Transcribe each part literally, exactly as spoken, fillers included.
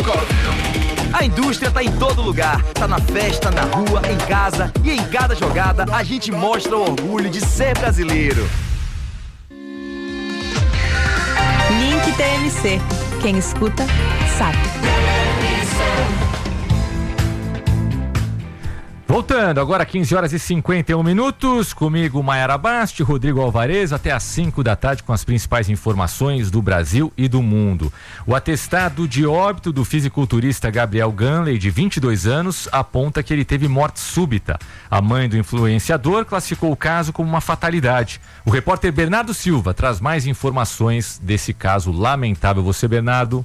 A indústria tá em todo lugar, tá na festa, na rua, em casa e em cada jogada a gente mostra o orgulho de ser brasileiro. Link T M C, quem escuta sabe. Voltando, agora quinze horas e cinquenta e um minutos, comigo Maiara Basti, Rodrigo Alvarez, até às cinco da tarde com as principais informações do Brasil e do mundo. O atestado de óbito do fisiculturista Gabriel Ganley, de vinte e dois anos, aponta que ele teve morte súbita. A mãe do influenciador classificou o caso como uma fatalidade. O repórter Bernardo Silva traz mais informações desse caso lamentável. Você, Bernardo?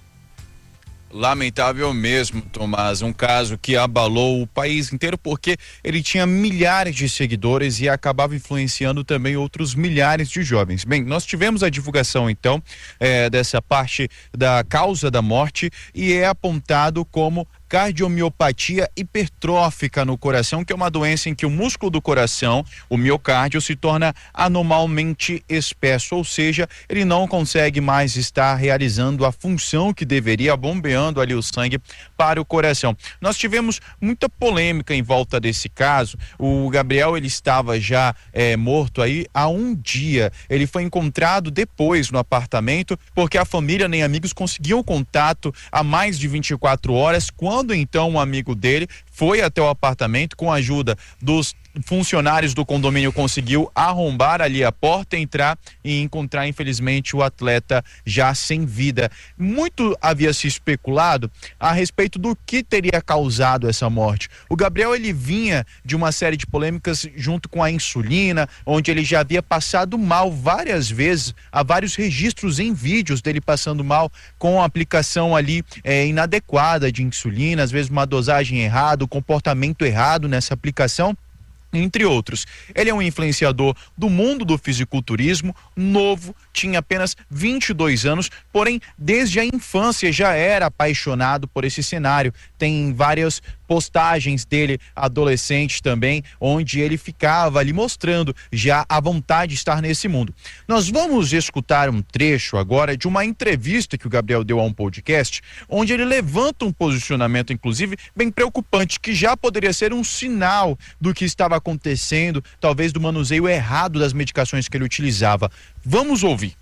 Lamentável mesmo, Tomás, um caso que abalou o país inteiro porque ele tinha milhares de seguidores e acabava influenciando também outros milhares de jovens. Bem, nós tivemos a divulgação então é, dessa parte da causa da morte e é apontado como cardiomiopatia hipertrófica no coração, que é uma doença em que o músculo do coração, o miocárdio, se torna anormalmente espesso, ou seja, ele não consegue mais estar realizando a função que deveria, bombeando ali o sangue para o coração. Nós tivemos muita polêmica em volta desse caso. O Gabriel, ele estava já é, morto aí há um dia. Ele foi encontrado depois no apartamento, porque a família nem amigos conseguiam contato há mais de vinte e quatro horas, quando Quando então um amigo dele foi até o apartamento com a ajuda dos funcionários do condomínio, conseguiu arrombar ali a porta, entrar e encontrar infelizmente o atleta já sem vida. Muito havia se especulado a respeito do que teria causado essa morte. O Gabriel, ele vinha de uma série de polêmicas junto com a insulina, onde ele já havia passado mal várias vezes, há vários registros em vídeos dele passando mal com a aplicação ali é, inadequada de insulina, às vezes uma dosagem errada, o comportamento errado nessa aplicação, entre outros. Ele é um influenciador do mundo do fisiculturismo, novo, tinha apenas vinte e dois anos, porém desde a infância já era apaixonado por esse cenário. Tem várias postagens dele adolescente também, onde ele ficava ali mostrando já a vontade de estar nesse mundo. Nós vamos escutar um trecho agora de uma entrevista que o Gabriel deu a um podcast, onde ele levanta um posicionamento, inclusive, bem preocupante, que já poderia ser um sinal do que estava acontecendo, talvez do manuseio errado das medicações que ele utilizava. Vamos ouvir.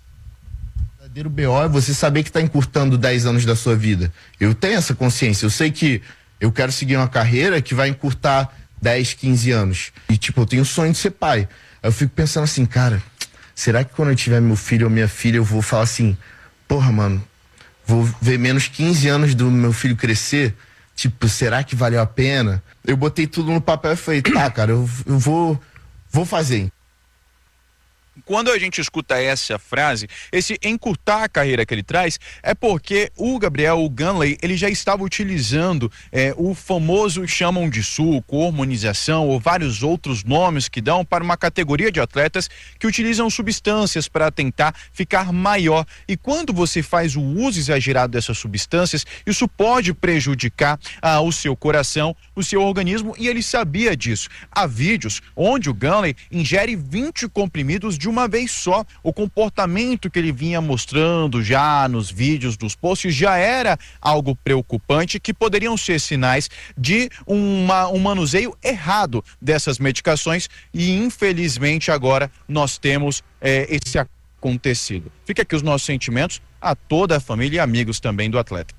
O verdadeiro B O é você saber que está encurtando dez anos da sua vida. Eu tenho essa consciência, eu sei que eu quero seguir uma carreira que vai encurtar dez, quinze anos. E tipo, eu tenho o sonho de ser pai. Aí eu fico pensando assim, cara, será que quando eu tiver meu filho ou minha filha, eu vou falar assim, porra, mano, vou ver menos quinze anos do meu filho crescer? Tipo, será que valeu a pena? Eu botei tudo no papel e falei, tá, cara, eu, eu vou, vou fazer. Quando a gente escuta essa frase, esse encurtar a carreira que ele traz, é porque o Gabriel, o Ganley, ele já estava utilizando é, o famoso, chamam de suco, hormonização ou vários outros nomes que dão para uma categoria de atletas que utilizam substâncias para tentar ficar maior. E quando você faz o uso exagerado dessas substâncias, isso pode prejudicar ah, o seu coração, o seu organismo, e ele sabia disso. Há vídeos onde o Ganley ingere vinte comprimidos de uma vez só. O comportamento que ele vinha mostrando já nos vídeos dos posts já era algo preocupante, que poderiam ser sinais de uma, um manuseio errado dessas medicações, e infelizmente agora nós temos é, esse acontecido. Fica aqui os nossos sentimentos a toda a família e amigos também do atleta.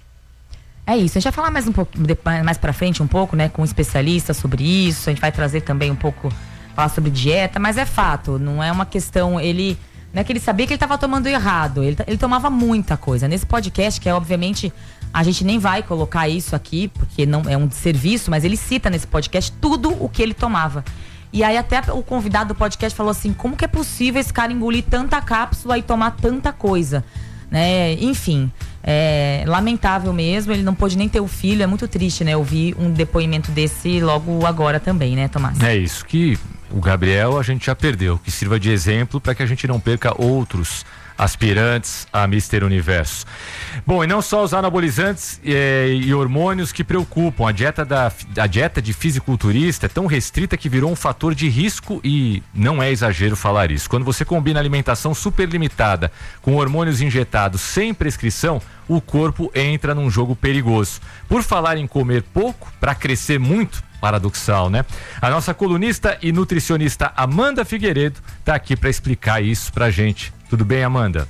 É isso, a gente vai falar mais um pouco, mais pra frente um pouco, né, com um especialista sobre isso, a gente vai trazer também um pouco, falar sobre dieta, mas é fato, não é uma questão, ele, não é que ele sabia que ele estava tomando errado, ele, ele tomava muita coisa. Nesse podcast, que é obviamente, a gente nem vai colocar isso aqui, porque não é um desserviço, mas ele cita nesse podcast tudo o que ele tomava. E aí até o convidado do podcast falou assim, como que é possível esse cara engolir tanta cápsula e tomar tanta coisa, né? Enfim, é lamentável mesmo, ele não pôde nem ter o filho, é muito triste, né? Ouvir um depoimento desse logo agora também, né, Tomás? É isso, que o Gabriel a gente já perdeu, que sirva de exemplo para que a gente não perca outros aspirantes a mister Universo. Bom, e não só os anabolizantes eh, e hormônios que preocupam. A dieta, da, a dieta de fisiculturista é tão restrita que virou um fator de risco e não é exagero falar isso. Quando você combina alimentação super limitada com hormônios injetados sem prescrição, o corpo entra num jogo perigoso. Por falar em comer pouco para crescer muito, paradoxal, né? A nossa colunista e nutricionista Amanda Figueiredo está aqui para explicar isso pra gente. Tudo bem, Amanda?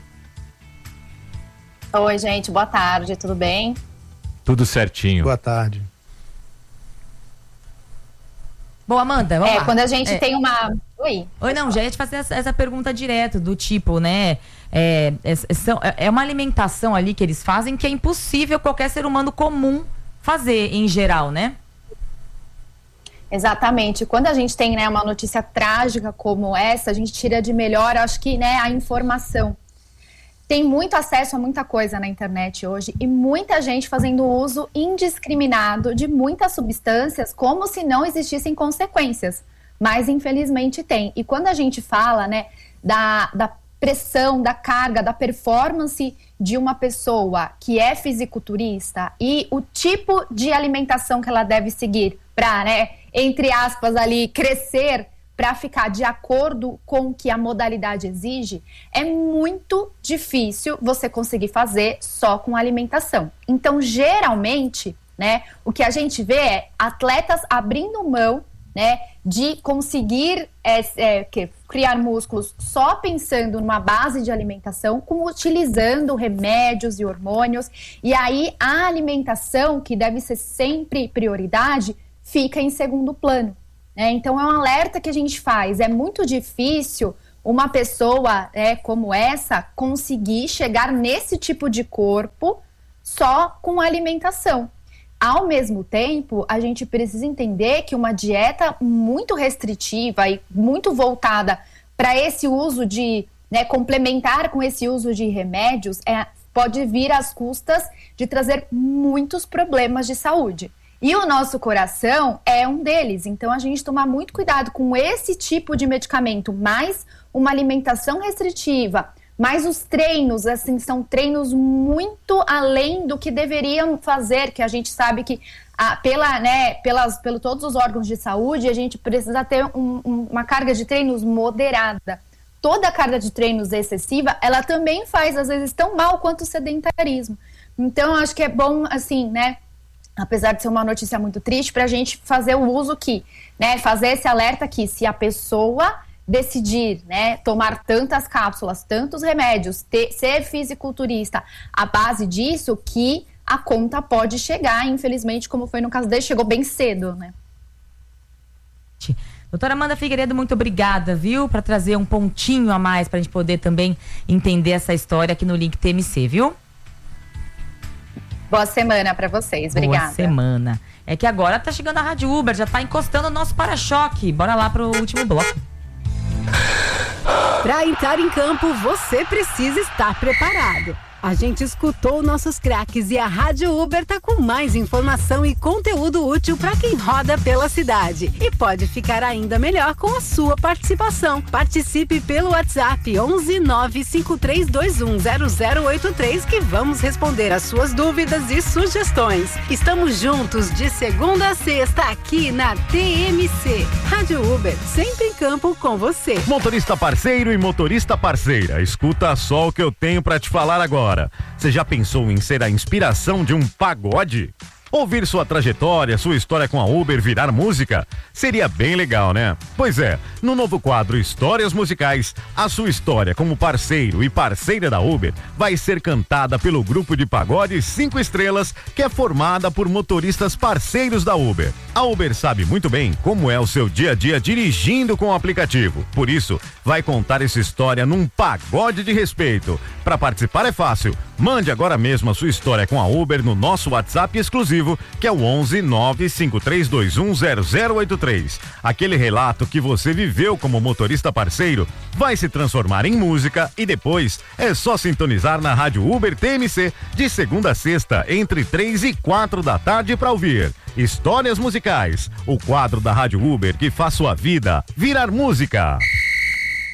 Oi, gente, boa tarde, tudo bem? Tudo certinho. Boa tarde. Bom, Amanda, vamos É, lá. quando a gente É. tem uma... Oi? Oi, não, já ia te fazer essa, essa pergunta direto, do tipo, né? É, é, são, é uma alimentação ali que eles fazem que é impossível qualquer ser humano comum fazer, em geral, né? Exatamente. Quando a gente tem, né, uma notícia trágica como essa, a gente tira de melhor, acho que, né, a informação. Tem muito acesso a muita coisa na internet hoje e muita gente fazendo uso indiscriminado de muitas substâncias como se não existissem consequências. Mas, infelizmente, tem. E quando a gente fala, né, da, da pressão, da carga, da performance de uma pessoa que é fisiculturista e o tipo de alimentação que ela deve seguir para, né, entre aspas, ali, crescer para ficar de acordo com o que a modalidade exige, é muito difícil você conseguir fazer só com alimentação. Então, geralmente, né, o que a gente vê é atletas abrindo mão, né, de conseguir é, é, que, criar músculos só pensando numa base de alimentação, como utilizando remédios e hormônios. E aí a alimentação, que deve ser sempre prioridade, fica em segundo plano. Né? Então é um alerta que a gente faz. É muito difícil uma pessoa é, como essa conseguir chegar nesse tipo de corpo só com alimentação. Ao mesmo tempo, a gente precisa entender que uma dieta muito restritiva e muito voltada para esse uso de, né, complementar com esse uso de remédios, é, pode vir às custas de trazer muitos problemas de saúde. E o nosso coração é um deles. Então, a gente tomar muito cuidado com esse tipo de medicamento, mais uma alimentação restritiva, mas os treinos, assim, são treinos muito além do que deveriam fazer, que a gente sabe que, ah, pela, né, pelas, pelo todos os órgãos de saúde, a gente precisa ter um, um, uma carga de treinos moderada. Toda carga de treinos excessiva, ela também faz, às vezes, tão mal quanto o sedentarismo. Então, acho que é bom, assim, né, apesar de ser uma notícia muito triste, para a gente fazer o uso que, né, fazer esse alerta que se a pessoa decidir, né, tomar tantas cápsulas, tantos remédios, ter, ser fisiculturista, a base disso que a conta pode chegar, infelizmente, como foi no caso dele, chegou bem cedo, né? Doutora Amanda Figueiredo, muito obrigada, viu? Para trazer um pontinho a mais para a gente poder também entender essa história aqui no Link T M C, viu? Boa semana para vocês, obrigada. Boa semana. É que agora tá chegando a Rádio Uber, já tá encostando o nosso para-choque. Bora lá pro último bloco. Para entrar em campo, você precisa estar preparado. A gente escutou nossos craques e a Rádio Uber tá com mais informação e conteúdo útil para quem roda pela cidade. E pode ficar ainda melhor com a sua participação. Participe pelo WhatsApp onze nove cinco três dois um zero zero oito três que vamos responder as suas dúvidas e sugestões. Estamos juntos de segunda a sexta aqui na T M C. Rádio Uber, sempre em campo com você. Motorista parceiro e motorista parceira, escuta só o que eu tenho para te falar agora. Você já pensou em ser a inspiração de um pagode? Ouvir sua trajetória, sua história com a Uber virar música? Seria bem legal, né? Pois é, no novo quadro Histórias Musicais, a sua história como parceiro e parceira da Uber vai ser cantada pelo grupo de pagode Cinco Estrelas, que é formada por motoristas parceiros da Uber. A Uber sabe muito bem como é o seu dia a dia dirigindo com o aplicativo. Por isso, vai contar essa história num pagode de respeito. Para participar é fácil. Mande agora mesmo a sua história com a Uber no nosso WhatsApp exclusivo, que é o onze nove cinco três dois um zero zero oito três. Aquele relato que você viveu como motorista parceiro vai se transformar em música e depois é só sintonizar na Rádio Uber T M C de segunda a sexta, entre três e quatro da tarde para ouvir Histórias Musicais, o quadro da Rádio Uber que faz sua vida virar música.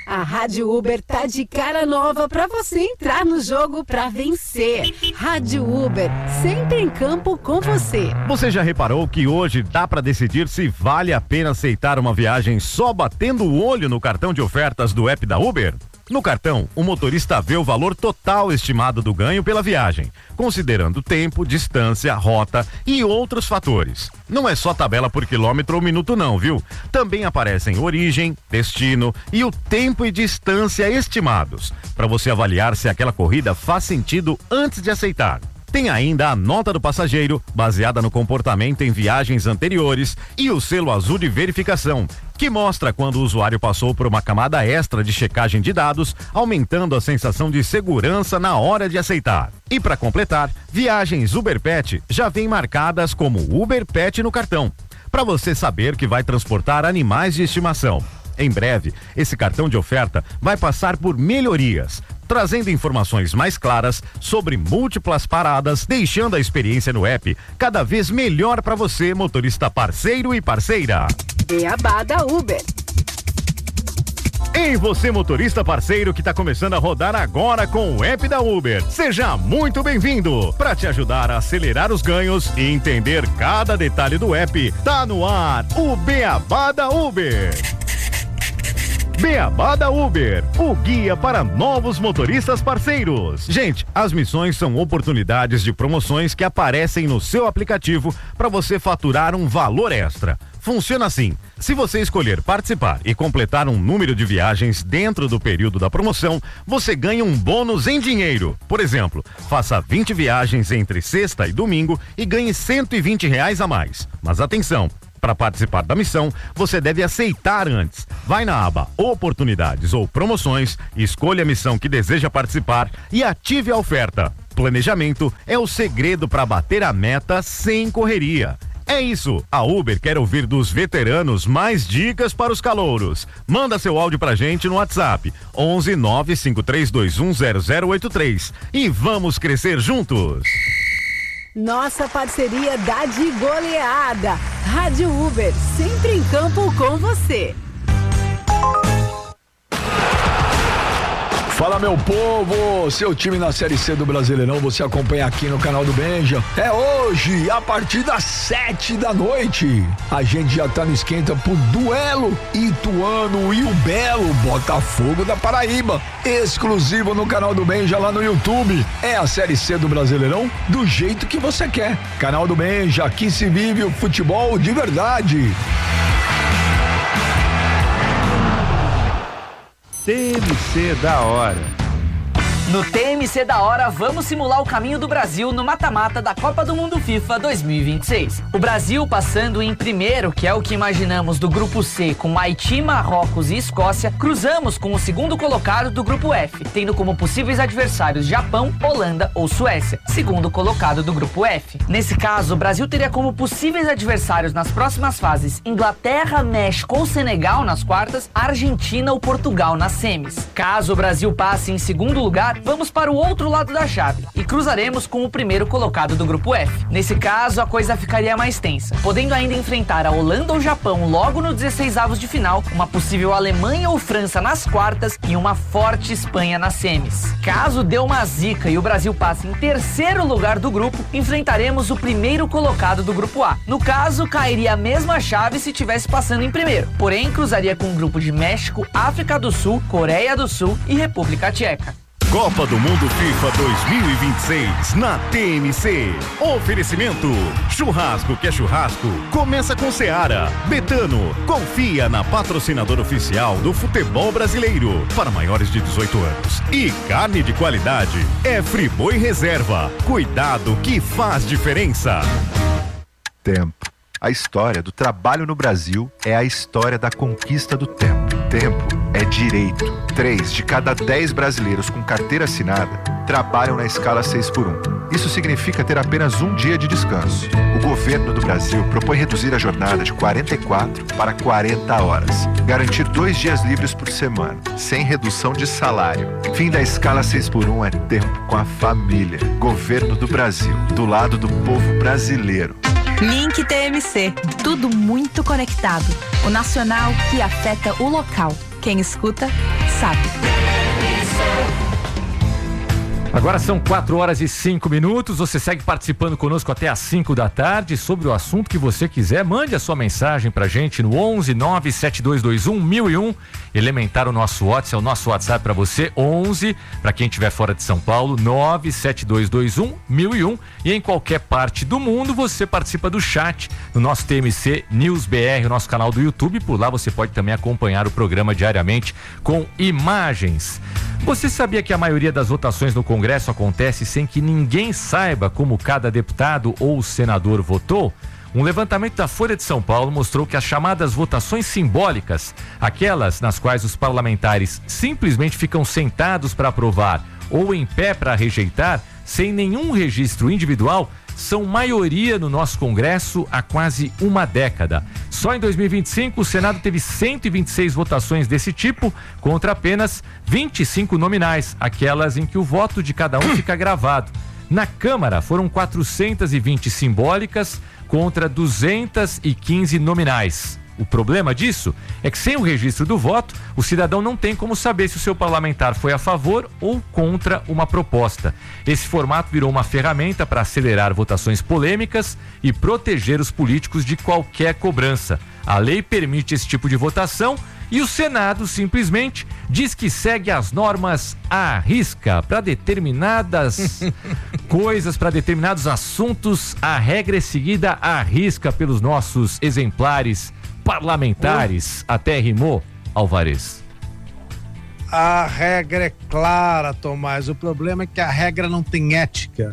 A Rádio Uber tá de cara nova pra você entrar no jogo pra vencer. Rádio Uber, sempre em campo com você. Você já reparou que hoje dá pra decidir se vale a pena aceitar uma viagem só batendo o olho no cartão de ofertas do app da Uber? No cartão, o motorista vê o valor total estimado do ganho pela viagem, considerando tempo, distância, rota e outros fatores. Não é só tabela por quilômetro ou minuto não, viu? Também aparecem origem, destino e o tempo e distância estimados, para você avaliar se aquela corrida faz sentido antes de aceitar. Tem ainda a nota do passageiro, baseada no comportamento em viagens anteriores, e o selo azul de verificação, que mostra quando o usuário passou por uma camada extra de checagem de dados, aumentando a sensação de segurança na hora de aceitar. E para completar, viagens Uber Pet já vêm marcadas como Uber Pet no cartão, para você saber que vai transportar animais de estimação. Em breve, esse cartão de oferta vai passar por melhorias, trazendo informações mais claras sobre múltiplas paradas, deixando a experiência no app cada vez melhor para você, motorista parceiro e parceira. Beabá da Uber. Ei, você motorista parceiro que está começando a rodar agora com o app da Uber. Seja muito bem-vindo. Para te ajudar a acelerar os ganhos e entender cada detalhe do app, tá no ar o Beabá da Uber. Beabá da Uber, o guia para novos motoristas parceiros. Gente, as missões são oportunidades de promoções que aparecem no seu aplicativo para você faturar um valor extra. Funciona assim: se você escolher participar e completar um número de viagens dentro do período da promoção, você ganha um bônus em dinheiro. Por exemplo, faça vinte viagens entre sexta e domingo e ganhe cento e vinte reais a mais. Mas atenção! Para participar da missão, você deve aceitar antes. Vai na aba Oportunidades ou Promoções, escolha a missão que deseja participar e ative a oferta. Planejamento é o segredo para bater a meta sem correria. É isso, a Uber quer ouvir dos veteranos mais dicas para os calouros. Manda seu áudio pra gente no WhatsApp onze nove cinco três dois um zero zero oito três e vamos crescer juntos. Nossa parceria dá de goleada. Rádio Uber, sempre em campo com você. Fala, meu povo, seu time na Série C do Brasileirão você acompanha aqui no canal do Benja. É hoje, a partir das sete da noite. A gente já tá no esquenta pro duelo Ituano e o Belo Botafogo da Paraíba. Exclusivo no canal do Benja lá no YouTube. É a Série C do Brasileirão do jeito que você quer. Canal do Benja, aqui se vive o futebol de verdade. T M C da hora. No T M C da hora, vamos simular o caminho do Brasil no mata-mata da Copa do Mundo FIFA dois mil e vinte e seis. O Brasil passando em primeiro, que é o que imaginamos do grupo C, com Haiti, Marrocos e Escócia, cruzamos com o segundo colocado do grupo F, tendo como possíveis adversários Japão, Holanda ou Suécia, segundo colocado do grupo F. Nesse caso, o Brasil teria como possíveis adversários nas próximas fases Inglaterra, México ou Senegal nas quartas, Argentina ou Portugal nas semis. Caso o Brasil passe em segundo lugar, vamos para o outro lado da chave e cruzaremos com o primeiro colocado do grupo F. Nesse caso, a coisa ficaria mais tensa, podendo ainda enfrentar a Holanda ou Japão logo no dezesseis avos de final, uma possível Alemanha ou França nas quartas e uma forte Espanha nas semis. Caso dê uma zica e o Brasil passe em terceiro lugar do grupo, enfrentaremos o primeiro colocado do grupo A. No caso, cairia a mesma chave se tivesse passando em primeiro, porém cruzaria com o grupo de México, África do Sul, Coreia do Sul e República Tcheca. Copa do Mundo FIFA dois mil e vinte e seis na T M C. Oferecimento: churrasco que é churrasco, começa com Seara. Betano, confia na patrocinadora oficial do futebol brasileiro para maiores de dezoito anos. E carne de qualidade é Friboi Reserva. Cuidado que faz diferença. Tempo. A história do trabalho no Brasil é a história da conquista do tempo. Tempo é direito. Três de cada dez brasileiros com carteira assinada trabalham na escala seis por um. Isso significa ter apenas um dia de descanso. O governo do Brasil propõe reduzir a jornada de quarenta e quatro para quarenta horas. Garantir dois dias livres por semana, sem redução de salário. Fim da escala seis por um é tempo com a família. Governo do Brasil, do lado do povo brasileiro. Link T M C, tudo muito conectado. O nacional que afeta o local. Quem escuta, WhatsApp. Agora são quatro horas e cinco minutos. Você segue participando conosco até às cinco da tarde sobre o assunto que você quiser. Mande a sua mensagem pra gente no onze nove sete dois dois um mil e um. Elementar o nosso WhatsApp, é o nosso WhatsApp para você, onze, para quem estiver fora de São Paulo, nove sete dois dois um mil e um. E em qualquer parte do mundo você participa do chat no nosso T M C News B R, o nosso canal do YouTube. Por lá você pode também acompanhar o programa diariamente com imagens. Você sabia que a maioria das votações no Congresso acontece sem que ninguém saiba como cada deputado ou senador votou? Um levantamento da Folha de São Paulo mostrou que as chamadas votações simbólicas, aquelas nas quais os parlamentares simplesmente ficam sentados para aprovar ou em pé para rejeitar, sem nenhum registro individual, são maioria no nosso Congresso há quase uma década. Só em dois mil e vinte e cinco, o Senado teve cento e vinte e seis votações desse tipo, contra apenas vinte e cinco nominais, aquelas em que o voto de cada um fica gravado. Na Câmara, foram quatrocentas e vinte simbólicas contra duzentas e quinze nominais. O problema disso é que sem o registro do voto, o cidadão não tem como saber se o seu parlamentar foi a favor ou contra uma proposta. Esse formato virou uma ferramenta para acelerar votações polêmicas e proteger os políticos de qualquer cobrança. A lei permite esse tipo de votação e o Senado simplesmente diz que segue as normas à risca para determinadas coisas, para determinados assuntos. A regra é seguida à risca pelos nossos exemplares parlamentares. Oh. Até rimou, Alvarez. A regra é clara, Tomás. O problema é que a regra não tem ética.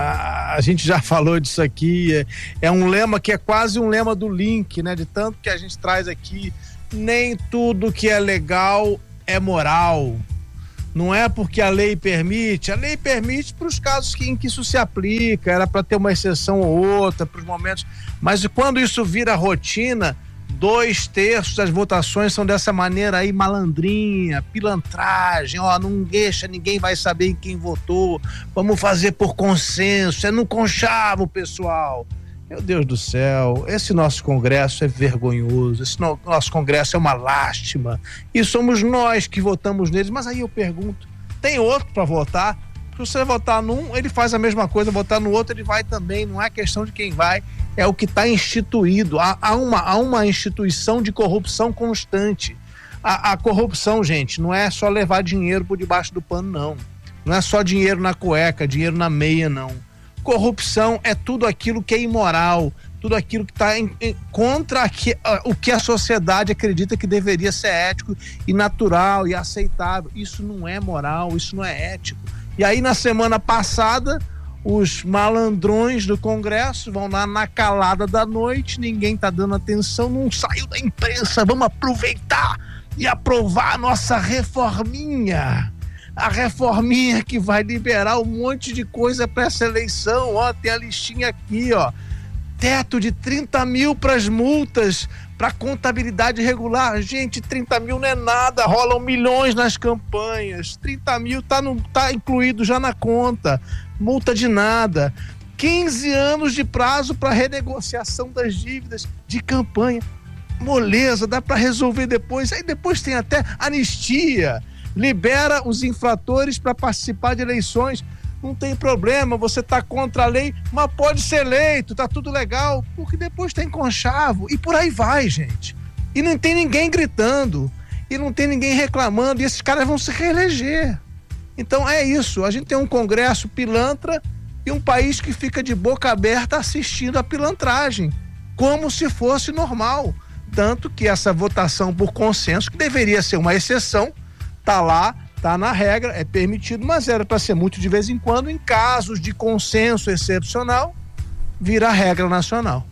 A, a gente já falou disso aqui. É, é um lema que é quase um lema do Link, né? De tanto que a gente traz aqui. Nem tudo que é legal é moral. Não é porque a lei permite. A lei permite para os casos que, em que isso se aplica. Era para ter uma exceção ou outra, para os momentos. Mas quando isso vira rotina, dois terços das votações são dessa maneira aí, malandrinha, pilantragem, ó, não deixa, ninguém vai saber em quem votou, vamos fazer por consenso, é no conchavo, pessoal. Meu Deus do céu, esse nosso Congresso é vergonhoso, esse no, nosso Congresso é uma lástima, e somos nós que votamos neles. Mas aí eu pergunto, tem outro para votar? Se você votar num, ele faz a mesma coisa, votar no outro, ele vai também. Não é questão de quem vai, é o que está instituído. Há, há, uma, há uma instituição de corrupção constante. A, a corrupção, gente, não é só levar dinheiro por debaixo do pano, não. Não é só dinheiro na cueca, dinheiro na meia, não. Corrupção é tudo aquilo que é imoral, tudo aquilo que está contra aqui, uh, o que a sociedade acredita que deveria ser ético e natural e aceitável. Isso não é moral, isso não é ético. E aí, na semana passada, os malandrões do Congresso vão lá na calada da noite, ninguém tá dando atenção, não saiu da imprensa, vamos aproveitar e aprovar a nossa reforminha. A reforminha que vai liberar um monte de coisa para essa eleição, ó, tem a listinha aqui, ó. Teto de trinta mil para as multas, para contabilidade regular. Gente, trinta mil não é nada, rolam milhões nas campanhas. trinta mil tá, no, tá incluído já na conta, multa de nada. quinze anos de prazo para renegociação das dívidas de campanha. Moleza, dá para resolver depois. Aí depois tem até anistia, libera os infratores para participar de eleições. Não tem problema, você tá contra a lei, mas pode ser eleito, tá tudo legal, porque depois tem conchavo e por aí vai, gente. E não tem ninguém gritando, e não tem ninguém reclamando, e esses caras vão se reeleger. Então é isso, a gente tem um Congresso pilantra e um país que fica de boca aberta assistindo a pilantragem, como se fosse normal. Tanto que essa votação por consenso, que deveria ser uma exceção, tá lá, tá na regra, é permitido, mas era para ser muito de vez em quando. Em casos de consenso excepcional, vira regra nacional.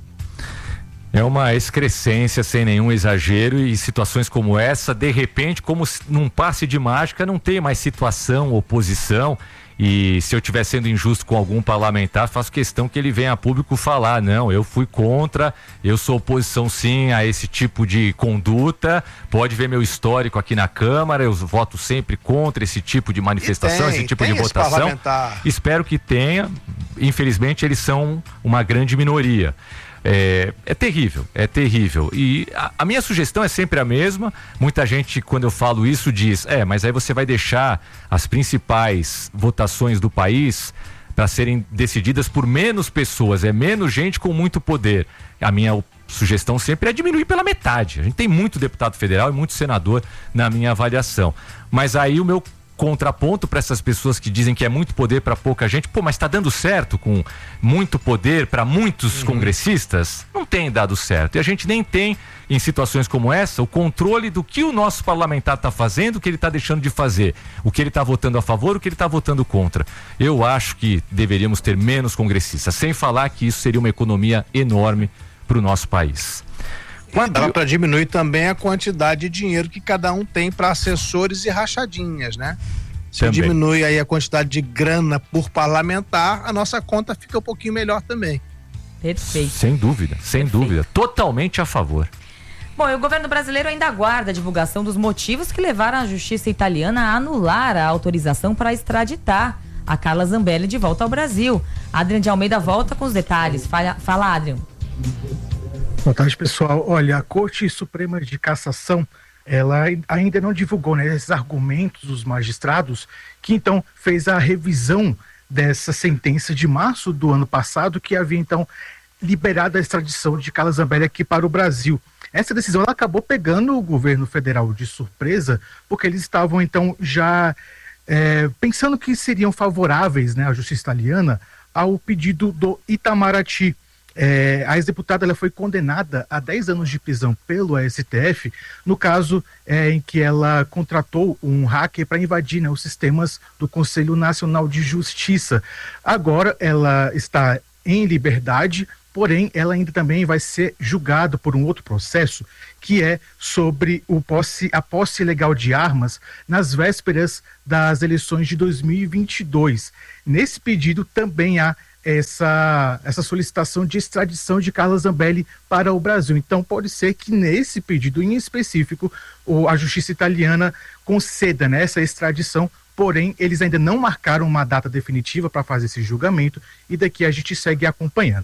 É uma excrescência sem nenhum exagero, e situações como essa, de repente, como num passe de mágica, não tem mais situação, oposição. E se eu estiver sendo injusto com algum parlamentar, faço questão que ele venha a público falar: não, eu fui contra, eu sou oposição sim a esse tipo de conduta, pode ver meu histórico aqui na Câmara, eu voto sempre contra esse tipo de manifestação, tem, esse tipo de votação. Espero que tenha, infelizmente eles são uma grande minoria. É, é terrível, é terrível. E a, a minha sugestão é sempre a mesma. Muita gente, quando eu falo isso, diz: é, mas aí você vai deixar as principais votações do país para serem decididas por menos pessoas, é menos gente com muito poder. A minha sugestão sempre é diminuir pela metade. A gente tem muito deputado federal e muito senador na minha avaliação. Mas aí o meu contraponto para essas pessoas que dizem que é muito poder para pouca gente, pô, mas está dando certo com muito poder para muitos uhum. congressistas? Não tem dado certo. E a gente nem tem, em situações como essa, o controle do que o nosso parlamentar está fazendo, o que ele está deixando de fazer, o que ele está votando a favor, o que ele está votando contra. Eu acho que deveríamos ter menos congressistas, sem falar que isso seria uma economia enorme para o nosso país. Quando... Dá para diminuir também a quantidade de dinheiro que cada um tem para assessores e rachadinhas, né? Se também diminui aí a quantidade de grana por parlamentar, a nossa conta fica um pouquinho melhor também. Perfeito. Sem dúvida, sem Perfeito. dúvida. Totalmente a favor. Bom, e o governo brasileiro ainda aguarda a divulgação dos motivos que levaram a justiça italiana a anular a autorização para extraditar a Carla Zambelli de volta ao Brasil. Adrian de Almeida volta com os detalhes. Fala, fala Adrian. Boa tarde, pessoal. Olha, a Corte Suprema de Cassação, ela ainda não divulgou, né, esses argumentos dos magistrados, que então fez a revisão dessa sentença de março do ano passado, que havia então liberado a extradição de Carla Zambelli aqui para o Brasil. Essa decisão ela acabou pegando o governo federal de surpresa, porque eles estavam então já é, pensando que seriam favoráveis, né, à justiça italiana ao pedido do Itamaraty. É, a ex-deputada ela foi condenada a dez anos de prisão pelo S T F, no caso é, em que ela contratou um hacker para invadir, né, os sistemas do Conselho Nacional de Justiça. Agora ela está em liberdade, porém ela ainda também vai ser julgada por um outro processo, que é sobre o posse, a posse ilegal de armas nas vésperas das eleições de dois mil e vinte e dois. Nesse pedido também há essa, essa solicitação de extradição de Carla Zambelli para o Brasil. Então pode ser que nesse pedido em específico o, a justiça italiana conceda, né, essa extradição, porém eles ainda não marcaram uma data definitiva para fazer esse julgamento e daqui a gente segue acompanhando.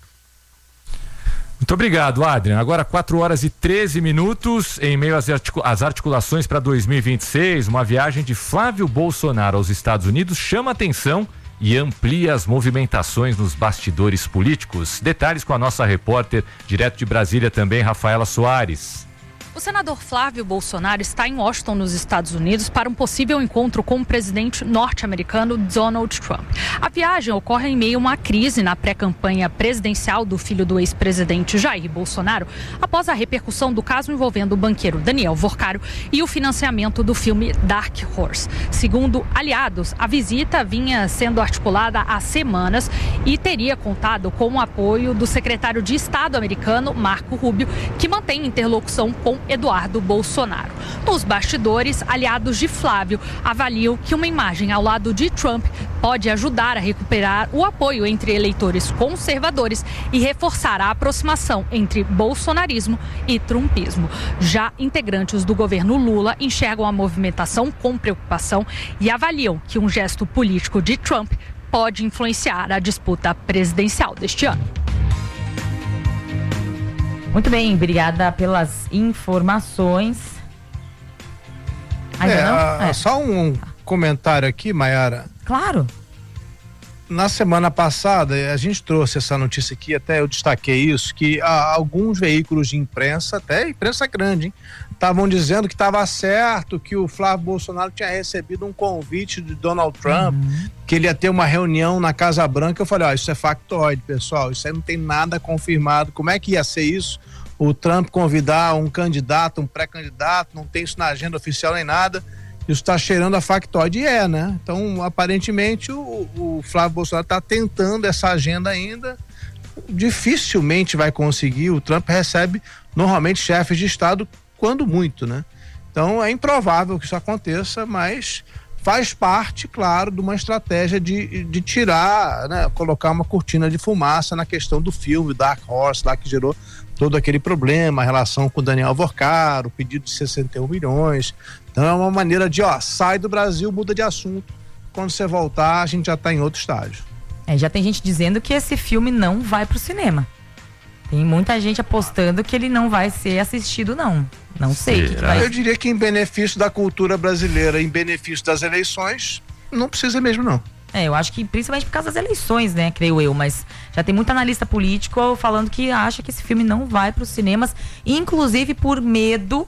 Muito obrigado, Adrian. Agora quatro horas e treze minutos, em meio às, articula- às articulações para dois mil e vinte e seis, uma viagem de Flávio Bolsonaro aos Estados Unidos chama atenção e amplia as movimentações nos bastidores políticos. Detalhes com a nossa repórter, direto de Brasília também, Rafaela Soares. O senador Flávio Bolsonaro está em Washington, nos Estados Unidos, para um possível encontro com o presidente norte-americano Donald Trump. A viagem ocorre em meio a uma crise na pré-campanha presidencial do filho do ex-presidente Jair Bolsonaro, após a repercussão do caso envolvendo o banqueiro Daniel Vorcaro e o financiamento do filme Dark Horse. Segundo aliados, a visita vinha sendo articulada há semanas e teria contado com o apoio do secretário de Estado americano, Marco Rubio, que mantém interlocução com Eduardo Bolsonaro. Nos bastidores, aliados de Flávio avaliam que uma imagem ao lado de Trump pode ajudar a recuperar o apoio entre eleitores conservadores e reforçar a aproximação entre bolsonarismo e trumpismo. Já integrantes do governo Lula enxergam a movimentação com preocupação e avaliam que um gesto político de Trump pode influenciar a disputa presidencial deste ano. Muito bem, obrigada pelas informações. Ainda é, não? A, é. Só um comentário aqui, Maiara. Claro. Na semana passada, a gente trouxe essa notícia aqui, até eu destaquei isso, que ah, alguns veículos de imprensa, até imprensa grande, estavam dizendo que estava certo, que o Flávio Bolsonaro tinha recebido um convite de Donald Trump, uhum. que ele ia ter uma reunião na Casa Branca. Eu falei, ó, isso é factoide, pessoal, isso aí não tem nada confirmado. Como é que ia ser isso? O Trump convidar um candidato, um pré-candidato, não tem isso na agenda oficial nem nada. Isso está cheirando a factoide, e é, né? Então, aparentemente, o, o Flávio Bolsonaro está tentando essa agenda ainda. Dificilmente vai conseguir. O Trump recebe, normalmente, chefes de Estado, quando muito, né? Então, é improvável que isso aconteça, mas faz parte, claro, de uma estratégia de, de tirar, né? Colocar uma cortina de fumaça na questão do filme Dark Horse, lá que gerou todo aquele problema, a relação com o Daniel Vorcaro, o pedido de sessenta e um milhões. Então é uma maneira de, ó, sai do Brasil, muda de assunto. Quando você voltar, a gente já está em outro estágio. É, já tem gente dizendo que esse filme não vai pro cinema. Tem muita gente apostando que ele não vai ser assistido, não. Não sei. Que que vai... Eu diria que em benefício da cultura brasileira, em benefício das eleições, não precisa mesmo, não. É, eu acho que principalmente por causa das eleições, né, creio eu, mas já tem muito analista político falando que acha que esse filme não vai para os cinemas, inclusive por medo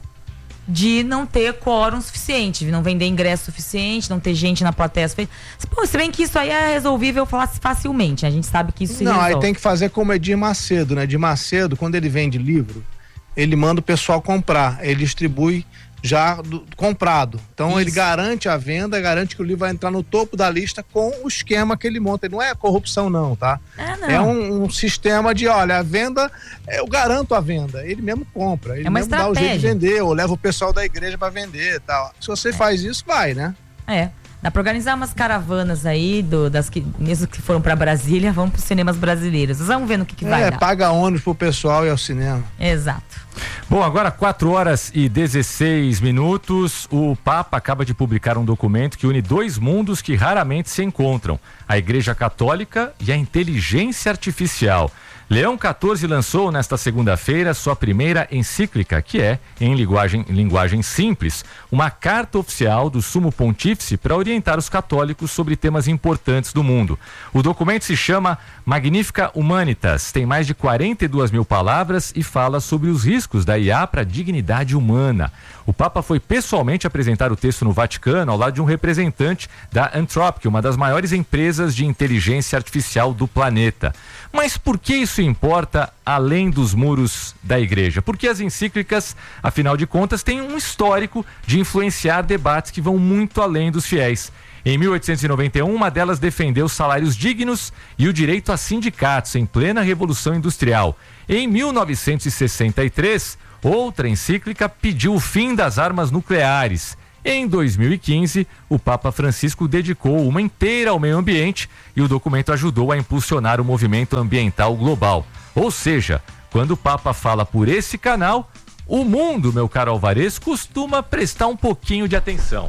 de não ter quórum suficiente, de não vender ingresso suficiente, não ter gente na plateia. Pô, se bem que isso aí é resolvível facilmente, a gente sabe que isso se Não, resolve. aí tem que fazer como Edir Macedo, né? Edir Macedo, quando ele vende livro, ele manda o pessoal comprar, ele distribui já do, comprado. Então isso. Ele garante a venda, garante que o livro vai entrar no topo da lista com o esquema que ele monta. Não é corrupção não, tá? É, não. É um, um sistema de, olha, a venda, eu garanto a venda. Ele mesmo compra, ele é uma mesmo estratégia. dá o jeito de vender, ou leva o pessoal da igreja para vender e tal. Se você é. faz isso, vai, né? É. Dá pra organizar umas caravanas aí, do, das que, mesmo que foram pra Brasília, vão pros cinemas brasileiros. Vamos ver no que, que vai é, dar. Paga ônibus pro pessoal e ao cinema. Exato. Bom, agora quatro horas e dezesseis minutos. O Papa acaba de publicar um documento que une dois mundos que raramente se encontram: a Igreja Católica e a inteligência artificial. Leão quatorze lançou nesta segunda-feira sua primeira encíclica, que é, em linguagem, linguagem simples, uma carta oficial do Sumo Pontífice para orientar os católicos sobre temas importantes do mundo. O documento se chama Magnificat Humanitas, tem mais de quarenta e duas mil palavras e fala sobre os riscos da I A para a dignidade humana. O Papa foi pessoalmente apresentar o texto no Vaticano ao lado de um representante da Anthropic, uma das maiores empresas de inteligência artificial do planeta. Mas por que isso importa além dos muros da igreja? Porque as encíclicas, afinal de contas, têm um histórico de influenciar debates que vão muito além dos fiéis. Em mil oitocentos e noventa e um, uma delas defendeu salários dignos e o direito a sindicatos em plena Revolução Industrial. Em mil novecentos e sessenta e três, outra encíclica pediu o fim das armas nucleares. Em dois mil e quinze, o Papa Francisco dedicou uma inteira ao meio ambiente e o documento ajudou a impulsionar o movimento ambiental global. Ou seja, quando o Papa fala por esse canal, o mundo, meu caro Alvarez, costuma prestar um pouquinho de atenção.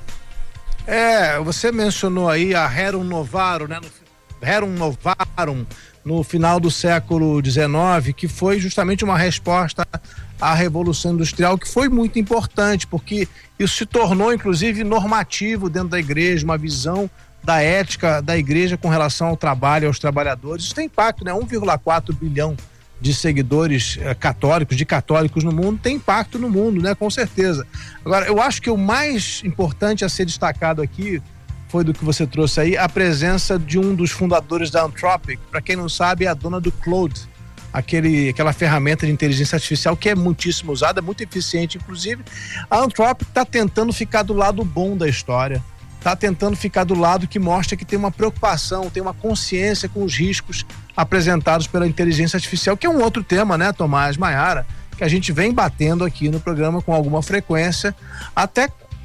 É, você mencionou aí a Rerum Novarum, né? Rerum Novarum, no final do século dezenove, que foi justamente uma resposta à Revolução Industrial, que foi muito importante, porque isso se tornou, inclusive, normativo dentro da igreja, uma visão da ética da igreja com relação ao trabalho, aos trabalhadores. Isso tem impacto, né? um vírgula quatro bilhão de seguidores eh, católicos, de católicos no mundo, tem impacto no mundo, né? Com certeza. Agora, eu acho que o mais importante a ser destacado aqui foi do que você trouxe aí, a presença de um dos fundadores da Anthropic. Para quem não sabe, é a dona do Claude, aquele, aquela ferramenta de inteligência artificial que é muitíssimo usada, muito eficiente, inclusive. A Anthropic está tentando ficar do lado bom da história, está tentando ficar do lado que mostra que tem uma preocupação, tem uma consciência com os riscos apresentados pela inteligência artificial, que é um outro tema, né, Tomás, Maiara, que a gente vem batendo aqui no programa com alguma frequência, até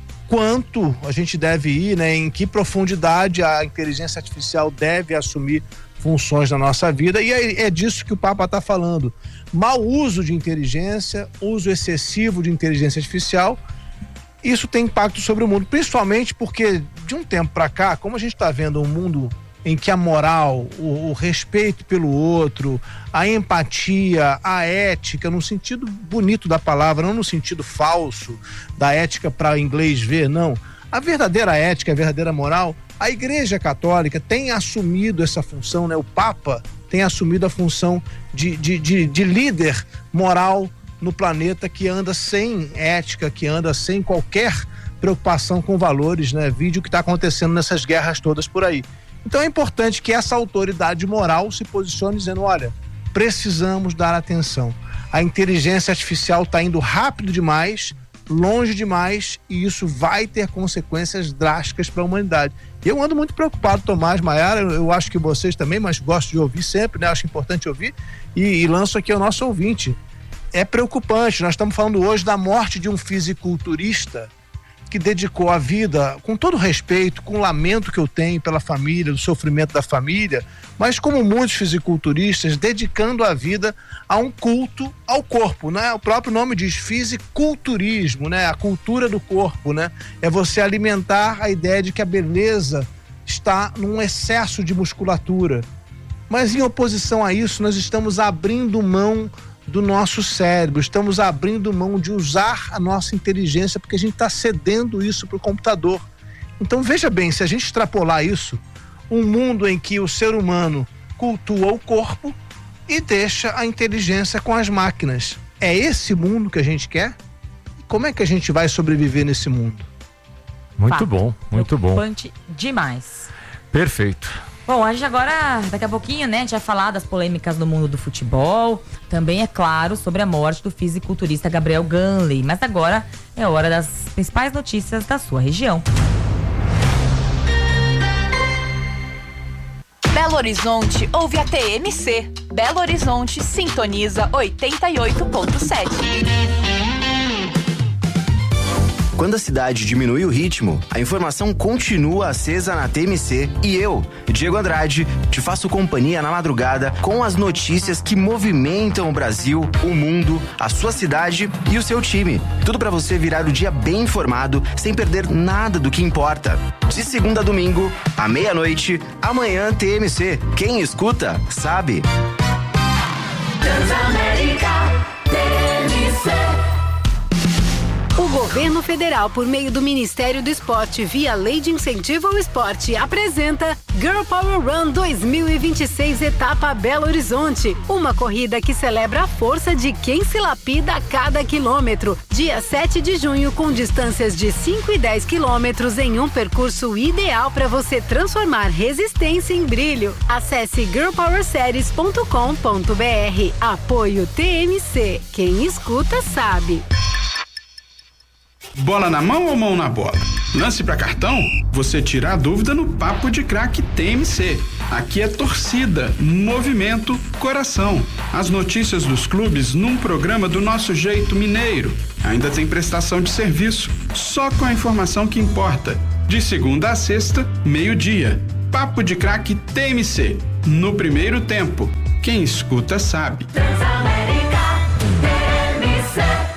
quanto a gente deve ir, né, em que profundidade a inteligência artificial deve assumir funções na nossa vida, e é, é disso que o Papa está falando. Mau uso de inteligência, uso excessivo de inteligência artificial, isso tem impacto sobre o mundo, principalmente porque de um tempo para cá, como a gente está vendo um mundo em que a moral, o, o respeito pelo outro, a empatia, a ética, no sentido bonito da palavra, não no sentido falso da ética para inglês ver, não. A verdadeira ética, a verdadeira moral, a Igreja Católica tem assumido essa função, né? O Papa tem assumido a função de, de, de, de líder moral no planeta, que anda sem ética, que anda sem qualquer preocupação com valores, né? Vídeo que está acontecendo nessas guerras todas por aí. Então é importante que essa autoridade moral se posicione dizendo, olha, precisamos dar atenção. A inteligência artificial está indo rápido demais, longe demais, e isso vai ter consequências drásticas para a humanidade. Eu ando muito preocupado, Tomás, Maiara, eu acho que vocês também, mas gosto de ouvir sempre, né? Acho importante ouvir, e, e lanço aqui ao nosso ouvinte. É preocupante, nós estamos falando hoje da morte de um fisiculturista que dedicou a vida, com todo respeito, com o lamento que eu tenho pela família, do sofrimento da família, mas como muitos fisiculturistas, dedicando a vida a um culto ao corpo, né? O próprio nome diz fisiculturismo, né? A cultura do corpo, né? É você alimentar a ideia de que a beleza está num excesso de musculatura. Mas em oposição a isso, nós estamos abrindo mão do nosso cérebro, estamos abrindo mão de usar a nossa inteligência, porque a gente está cedendo isso para o computador. Então veja bem, se a gente extrapolar isso, um mundo em que o ser humano cultua o corpo e deixa a inteligência com as máquinas. É esse mundo que a gente quer? Como é que a gente vai sobreviver nesse mundo? Muito Fato. bom, muito bom. Preocupante demais. Perfeito. Bom, a gente agora, daqui a pouquinho, né, a gente vai falar das polêmicas do mundo do futebol. Também, é claro, sobre a morte do fisiculturista Gabriel Ganley. Mas agora é hora das principais notícias da sua região. Belo Horizonte ouve a T M C. Belo Horizonte sintoniza oitenta e oito ponto sete. Quando a cidade diminui o ritmo, a informação continua acesa na T M C e eu, Diego Andrade, te faço companhia na madrugada com as notícias que movimentam o Brasil, o mundo, a sua cidade e o seu time. Tudo para você virar o dia bem informado, sem perder nada do que importa. De segunda a domingo, à meia-noite, amanhã T M C. Quem escuta, sabe. Transamérica T M C. O governo federal, por meio do Ministério do Esporte, via Lei de Incentivo ao Esporte, apresenta Girl Power Run dois mil e vinte e seis, etapa Belo Horizonte. Uma corrida que celebra a força de quem se lapida a cada quilômetro. Dia sete de junho, com distâncias de cinco e dez quilômetros em um percurso ideal para você transformar resistência em brilho. Acesse girl power series ponto com ponto b r. Apoio T M C. Quem escuta sabe. Bola na mão ou mão na bola? Lance pra cartão? Você tira a dúvida no Papo de Craque T M C. Aqui é torcida, movimento, coração. As notícias dos clubes num programa do nosso jeito mineiro. Ainda tem prestação de serviço, só com a informação que importa. De segunda a sexta, meio-dia. Papo de Craque T M C. No primeiro tempo. Quem escuta sabe. Transamérica T M C.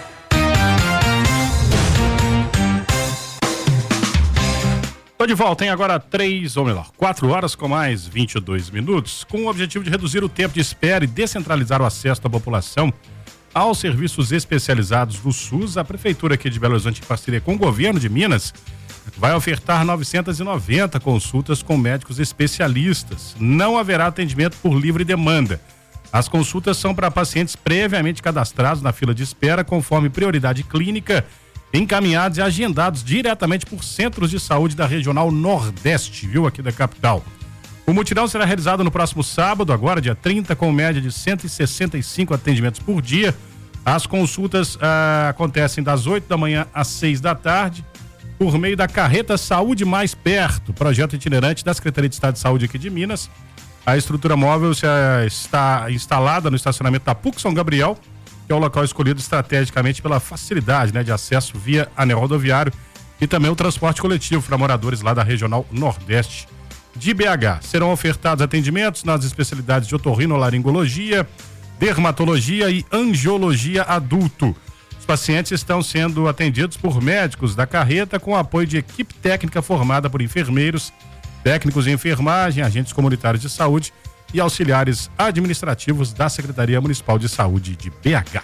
Tô de volta, hein? Agora três, ou melhor, quatro horas com mais vinte e dois minutos, com o objetivo de reduzir o tempo de espera e descentralizar o acesso da população aos serviços especializados do SUS. A Prefeitura aqui de Belo Horizonte, em parceria com o Governo de Minas, vai ofertar novecentas e noventa consultas com médicos especialistas. Não haverá atendimento por livre demanda. As consultas são para pacientes previamente cadastrados na fila de espera, conforme prioridade clínica, encaminhados e agendados diretamente por centros de saúde da Regional Nordeste, viu, aqui da capital. O mutirão será realizado no próximo sábado, agora dia trinta, com média de cento e sessenta e cinco atendimentos por dia. As consultas ah, acontecem das oito da manhã às seis da tarde, por meio da carreta Saúde Mais Perto, projeto itinerante da Secretaria de Estado de Saúde aqui de Minas. A estrutura móvel ah, está instalada no estacionamento da P U C São Gabriel, que é o local escolhido estrategicamente pela facilidade, né, de acesso via anel rodoviário e também o transporte coletivo para moradores lá da Regional Nordeste de B H. Serão ofertados atendimentos nas especialidades de otorrinolaringologia, dermatologia e angiologia adulto. Os pacientes estão sendo atendidos por médicos da carreta com apoio de equipe técnica formada por enfermeiros, técnicos de enfermagem, agentes comunitários de saúde e auxiliares administrativos da Secretaria Municipal de Saúde de B H.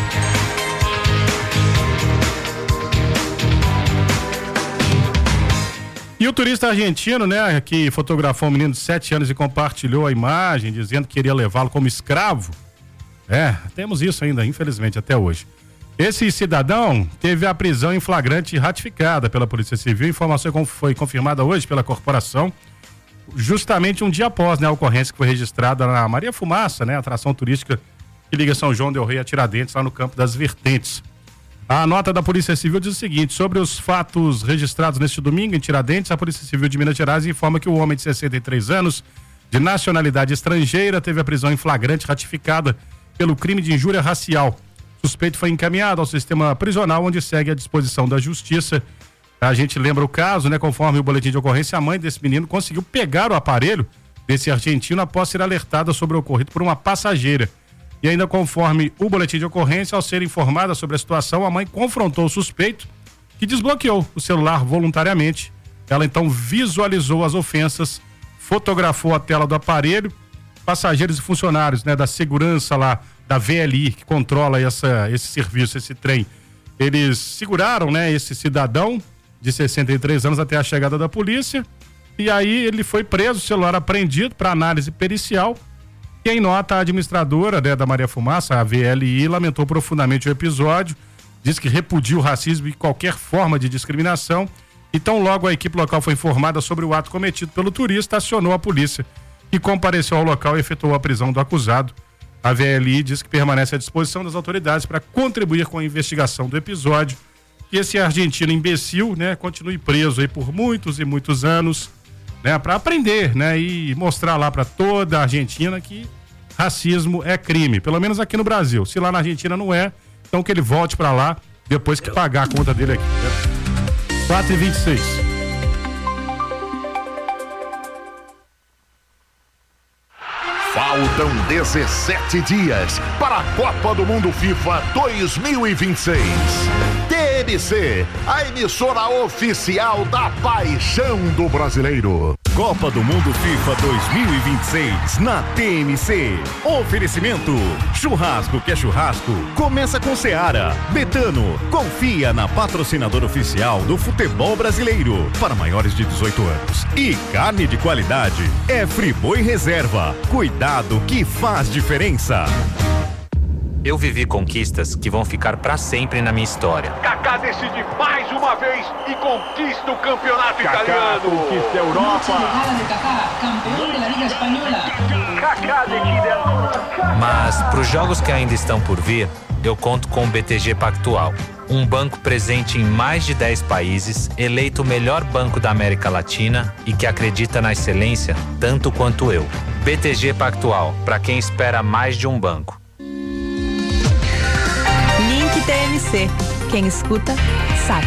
E o turista argentino, né, que fotografou um menino de sete anos e compartilhou a imagem, dizendo que queria levá-lo como escravo. É, temos isso ainda, infelizmente, até hoje. Esse cidadão teve a prisão em flagrante ratificada pela Polícia Civil. A informação foi confirmada hoje pela corporação, justamente um dia após, né, a ocorrência que foi registrada na Maria Fumaça, né, atração turística que liga São João del Rei a Tiradentes, lá no Campo das Vertentes. A nota da Polícia Civil diz o seguinte: sobre os fatos registrados neste domingo em Tiradentes, a Polícia Civil de Minas Gerais informa que o homem de sessenta e três anos, de nacionalidade estrangeira, teve a prisão em flagrante ratificada pelo crime de injúria racial. O suspeito foi encaminhado ao sistema prisional, onde segue à disposição da Justiça. A gente lembra o caso, né? Conforme o boletim de ocorrência, a mãe desse menino conseguiu pegar o aparelho desse argentino após ser alertada sobre o ocorrido por uma passageira. E ainda conforme o boletim de ocorrência, ao ser informada sobre a situação, a mãe confrontou o suspeito, que desbloqueou o celular voluntariamente. Ela então visualizou as ofensas, fotografou a tela do aparelho passageiros e funcionários, né, da segurança lá da V L I, que controla essa, esse serviço, esse trem, eles seguraram, né, esse cidadão de sessenta e três anos até a chegada da polícia, e aí ele foi preso, o celular apreendido para análise pericial. E em nota, a administradora, né, da Maria Fumaça, a V L I, lamentou profundamente o episódio, diz que repudia o racismo e qualquer forma de discriminação. Então, logo a equipe local foi informada sobre o ato cometido pelo turista, acionou a polícia, que compareceu ao local e efetuou a prisão do acusado. A V L I diz que permanece à disposição das autoridades para contribuir com a investigação do episódio, que esse argentino imbecil, né, continue preso aí por muitos e muitos anos, né, para aprender, né, e mostrar lá para toda a Argentina que racismo é crime, pelo menos aqui no Brasil. Se lá na Argentina não é, então que ele volte para lá depois que pagar a conta dele aqui, né? quatro e vinte e seis. Faltam dezessete dias para a Copa do Mundo FIFA dois mil e vinte e seis. T M C, a emissora oficial da paixão do brasileiro. Copa do Mundo FIFA dois mil e vinte e seis na T M C. Oferecimento: churrasco que é churrasco, começa com Seara. Betano, confia na patrocinadora oficial do futebol brasileiro para maiores de dezoito anos. E carne de qualidade é Friboi Reserva. Cuidado que faz diferença. Eu vivi conquistas que vão ficar pra sempre na minha história. Kaká decide mais uma vez e conquista o campeonato Kaká italiano. conquista a Europa. Mas pros jogos que ainda estão por vir, eu conto com o B T G Pactual. Um banco presente em mais de dez países, eleito o melhor banco da América Latina e que acredita na excelência tanto quanto eu. B T G Pactual, para quem espera mais de um banco. Link T M C. Quem escuta, sabe.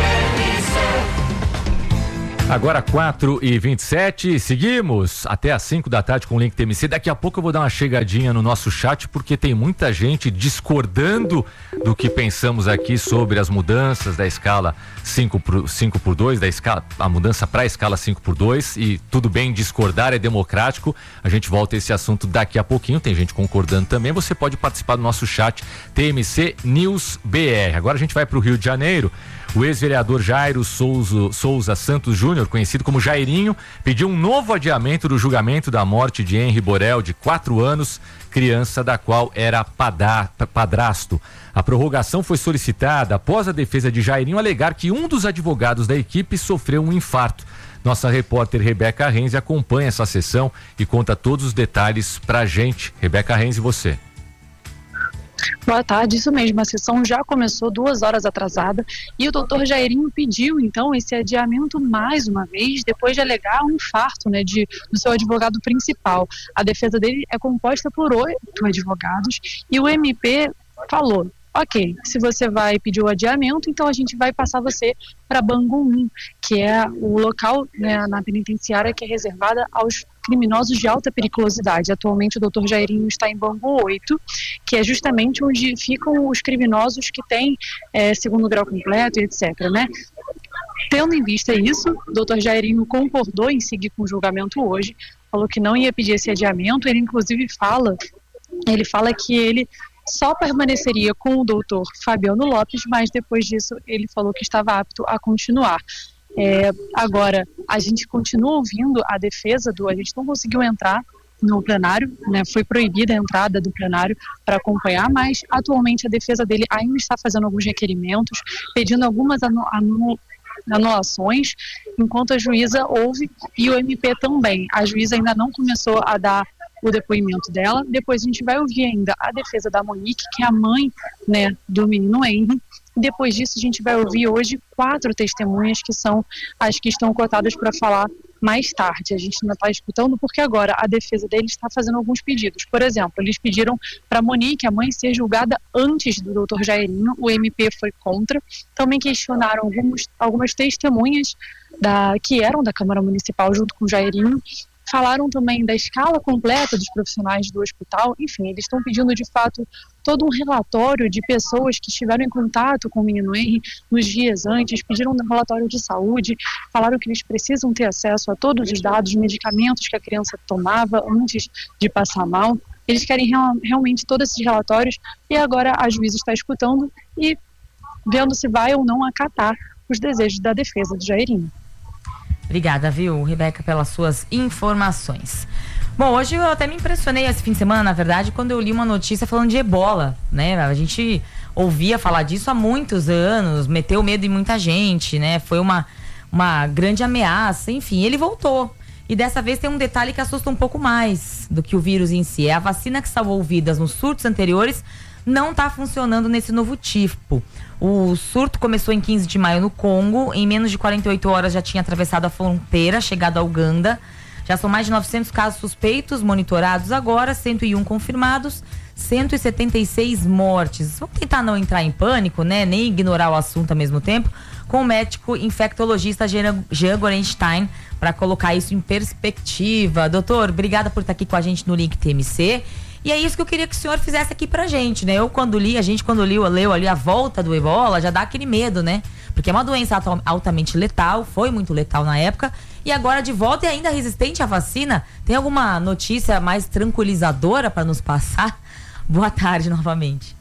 Agora quatro e vinte e sete, seguimos até às cinco da tarde com o Link T M C. Daqui a pouco eu vou dar uma chegadinha no nosso chat, porque tem muita gente discordando do que pensamos aqui sobre as mudanças da escala cinco por dois, da escala, a mudança para a escala cinco por dois, e tudo bem discordar, é democrático. A gente volta a esse assunto daqui a pouquinho, tem gente concordando também. Você pode participar do nosso chat T M C News B R. Agora a gente vai para o Rio de Janeiro. O ex-vereador Jairo Souza, Souza Santos Júnior, conhecido como Jairinho, pediu um novo adiamento do julgamento da morte de Henri Borel, de quatro anos, criança da qual era padá, padrasto. A prorrogação foi solicitada após a defesa de Jairinho alegar que um dos advogados da equipe sofreu um infarto. Nossa repórter Rebeca Renzi acompanha essa sessão e conta todos os detalhes pra gente. Rebeca Renzi, você. Boa tarde, isso mesmo, a sessão já começou duas horas atrasada e o doutor Jairinho pediu então esse adiamento mais uma vez, depois de alegar um infarto, né, de, do seu advogado principal. A defesa dele é composta por oito advogados e o M P falou: ok, se você vai pedir o adiamento, então a gente vai passar você para Bangu um, que é o local, né, na penitenciária que é reservada aos criminosos de alta periculosidade. Atualmente o doutor Jairinho está em Bangu oito, que é justamente onde ficam os criminosos que têm é, segundo grau completo e etcétera, né? Tendo em vista isso, o doutor Jairinho concordou em seguir com o julgamento hoje, falou que não ia pedir esse adiamento. Ele inclusive fala, ele fala que ele só permaneceria com o doutor Fabiano Lopes, mas depois disso ele falou que estava apto a continuar. É, agora, a gente continua ouvindo a defesa do... A gente não conseguiu entrar no plenário, né, foi proibida a entrada do plenário para acompanhar, mas atualmente a defesa dele ainda está fazendo alguns requerimentos, pedindo algumas anu, anu, anulações, enquanto a juíza ouve e o M P também. A juíza ainda não começou a dar o depoimento dela. Depois a gente vai ouvir ainda a defesa da Monique, que é a mãe, né, do menino Henri. Depois disso a gente vai ouvir hoje quatro testemunhas que são as que estão cotadas para falar mais tarde. A gente ainda está escutando porque agora a defesa deles está fazendo alguns pedidos. Por exemplo, eles pediram para Monique, a mãe, ser julgada antes do doutor Jairinho. O M P foi contra. Também questionaram alguns, algumas testemunhas da, que eram da Câmara Municipal junto com o Jairinho. falaram também da escala completa dos profissionais do hospital. Enfim, eles estão pedindo de fato todo um relatório de pessoas que estiveram em contato com o menino Henry nos dias antes, pediram um relatório de saúde, falaram que eles precisam ter acesso a todos os dados, medicamentos que a criança tomava antes de passar mal. Eles querem real, realmente todos esses relatórios, e agora a juíza está escutando e vendo se vai ou não acatar os desejos da defesa do Jairinho. Obrigada, viu, Rebeca, pelas suas informações. Bom, hoje eu até me impressionei esse fim de semana, na verdade, quando eu li uma notícia falando de ebola, né? A gente ouvia falar disso há muitos anos, meteu medo em muita gente, né? Foi uma, uma grande ameaça, enfim, ele voltou. E dessa vez tem um detalhe que assusta um pouco mais do que o vírus em si. É a vacina que salvou vidas nos surtos anteriores não está funcionando nesse novo tipo. O surto começou em quinze de maio no Congo. Em menos de quarenta e oito horas já tinha atravessado a fronteira, chegado à Uganda. Já são mais de novecentos casos suspeitos monitorados agora, cento e um confirmados, cento e setenta e seis mortes. Vamos tentar não entrar em pânico, né? Nem ignorar o assunto ao mesmo tempo, com o médico infectologista Jean Gorenstein, para colocar isso em perspectiva. Doutor, obrigada por estar aqui com a gente no Link T M C. E é isso que eu queria que o senhor fizesse aqui pra gente, né? Eu quando li, a gente quando liu, leu ali a volta do ebola, já dá aquele medo, né? Porque é uma doença altamente letal, foi muito letal na época, e agora de volta e ainda resistente à vacina. Tem alguma notícia mais tranquilizadora para nos passar? Boa tarde novamente.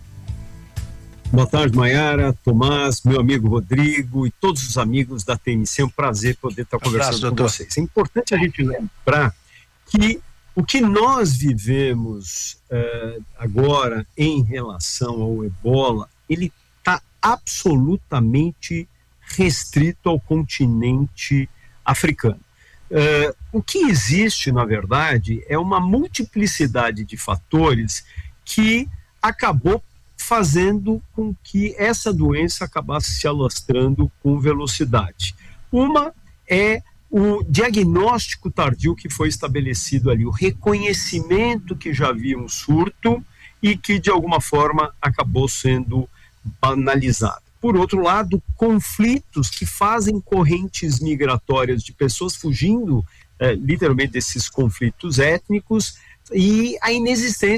Boa tarde, Maiara, Tomás, meu amigo Rodrigo e todos os amigos da T M C. É um prazer poder estar conversando Abraço, com doutor. vocês. É importante a gente lembrar que o que nós vivemos uh, agora em relação ao ebola, ele está absolutamente restrito ao continente africano. Uh, o que existe, na verdade, é uma multiplicidade de fatores que acabou fazendo com que essa doença acabasse se alastrando com velocidade. Uma é o diagnóstico tardio que foi estabelecido ali, o reconhecimento que já havia um surto e que, de alguma forma, acabou sendo banalizado. Por outro lado, conflitos que fazem correntes migratórias de pessoas fugindo, eh, literalmente, desses conflitos étnicos, e a inexistência